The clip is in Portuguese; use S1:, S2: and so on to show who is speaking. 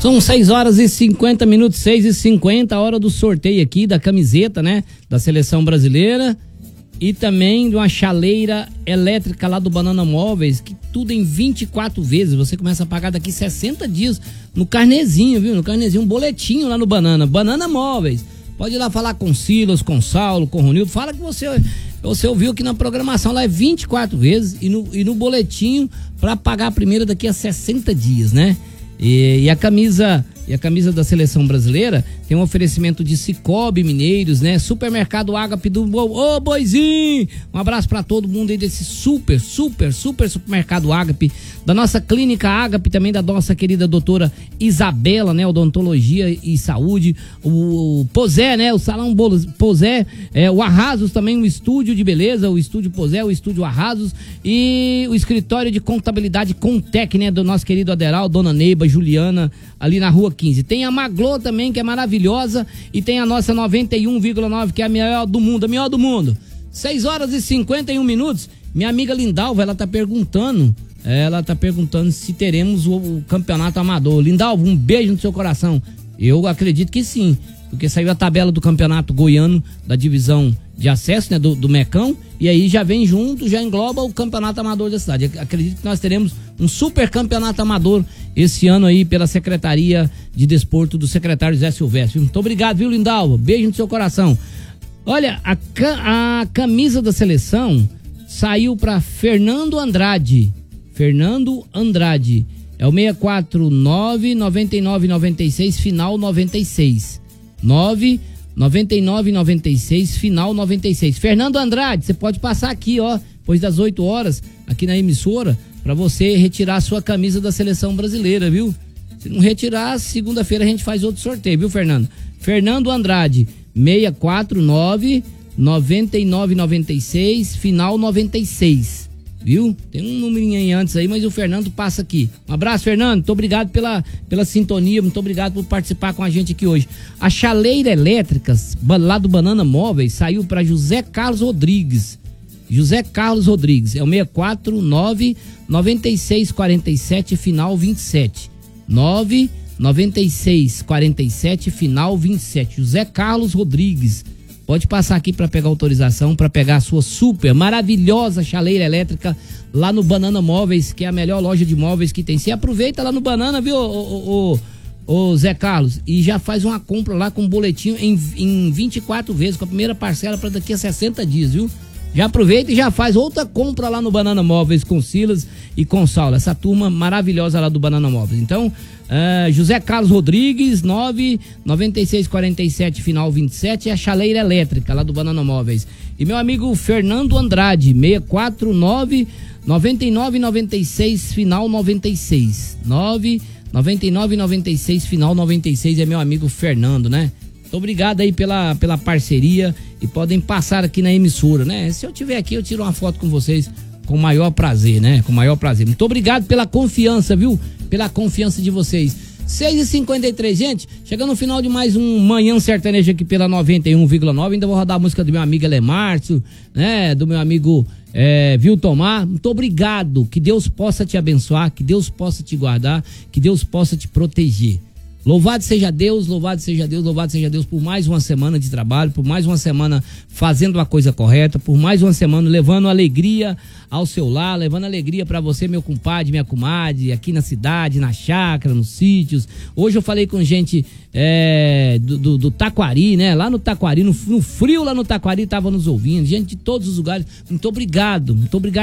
S1: São 6 horas e 50 minutos, 6h50, a hora do sorteio aqui da camiseta, né? Da seleção brasileira. E também de uma chaleira elétrica lá do Banana Móveis, que tudo em 24 vezes. Você começa a pagar daqui 60 dias no carnezinho, viu? No carnezinho, um boletinho lá no Banana Móveis. Pode ir lá falar com o Silas, com o Saulo, com o Ronildo. Fala que você ouviu que na programação lá é 24 vezes e no boletinho para pagar a primeira daqui a 60 dias, né? E a camisa da seleção brasileira tem um oferecimento de Cicobi Mineiros, né? Supermercado Ágape do Boizinho. Um abraço pra todo mundo aí desse super supermercado Ágape, da nossa clínica Ágape, também da nossa querida doutora Isabela, né? Odontologia e Saúde, o Posé, né? O Salão Posé, o Arrasos também, o estúdio de beleza, o estúdio Posé, o estúdio Arrasos e o escritório de contabilidade Contec, né? Do nosso querido Aderal, dona Neiba, Juliana, ali na rua 15. Tem a Maglô também, que é maravilhosa, e tem a nossa 91,9, que é a melhor do mundo, 6 horas e 51 minutos. Minha amiga Lindalva, ela tá perguntando se teremos o campeonato amador. Lindalva, um beijo no seu coração. Eu acredito que sim, porque saiu a tabela do campeonato goiano da divisão de acesso, né, do Mecão, e aí já vem junto, já engloba o campeonato amador da cidade. Acredito que nós teremos um super campeonato amador esse ano aí pela Secretaria de Desporto do secretário Zé Silvestre. Muito obrigado, viu, Lindalva? Beijo no seu coração. Olha, a camisa da seleção saiu para Fernando Andrade. É o 649-9996, final 96. 99996, final 96. Fernando Andrade, você pode passar aqui, ó, depois das 8 horas, aqui na emissora, pra você retirar a sua camisa da seleção brasileira, viu? Se não retirar, segunda-feira a gente faz outro sorteio, viu, Fernando? Fernando Andrade, 649-9996, final 96. Viu? Tem um numerinho aí antes aí, mas o Fernando passa aqui. Um abraço, Fernando. Muito obrigado pela sintonia, muito obrigado por participar com a gente aqui hoje. A chaleira elétrica lá do Banana Móveis saiu para José Carlos Rodrigues. É o 649-9647, final 27. 99647, final 27. José Carlos Rodrigues. Pode passar aqui para pegar autorização, para pegar a sua super maravilhosa chaleira elétrica lá no Banana Móveis, que é a melhor loja de móveis que tem. Você aproveita lá no Banana, viu, o Zé Carlos, e já faz uma compra lá com um boletinho em 24 vezes, com a primeira parcela para daqui a 60 dias, viu? Já aproveita e já faz outra compra lá no Banana Móveis com Silas e com Saulo, essa turma maravilhosa lá do Banana Móveis. Então, José Carlos Rodrigues, 99647, final 27, é a chaleira elétrica lá do Banana Móveis. E meu amigo Fernando Andrade, 649-9996, final 96. 99996, final 96, é meu amigo Fernando, né? Muito obrigado aí pela parceria, e podem passar aqui na emissora, né? Se eu tiver aqui, eu tiro uma foto com vocês com o maior prazer, né? Com o maior prazer. Muito obrigado pela confiança, viu? Pela confiança de vocês. 6h53, gente, chegando no final de mais um Manhã Sertanejo aqui pela 91,9, ainda vou rodar a música do meu amigo Elemárcio, né? Do meu amigo Viltomar. Muito obrigado, que Deus possa te abençoar, que Deus possa te guardar, que Deus possa te proteger. Louvado seja Deus, louvado seja Deus, louvado seja Deus por mais uma semana de trabalho, por mais uma semana fazendo a coisa correta, por mais uma semana levando alegria ao seu lar, levando alegria pra você, meu compadre, minha comadre, aqui na cidade, na chácara, nos sítios. Hoje eu falei com gente do Taquari, né? Lá no Taquari, no frio lá no Taquari, tava nos ouvindo, gente de todos os lugares. Muito obrigado